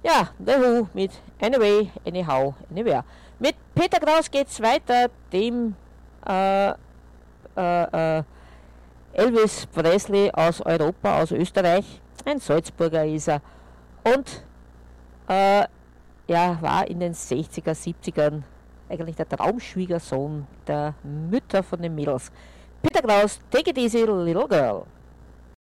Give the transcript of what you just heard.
Ja, The Who mit Anyway, Anyhow, Anywhere. Mit Peter Kraus geht's weiter, dem äh, äh, Elvis Presley aus Europa, aus Österreich. Ein Salzburger ist er. Und äh, er war in den 60er, 70ern eigentlich der Traumschwiegersohn der Mütter von den Mädels. Peter Kraus, Take It Easy, Little Girl.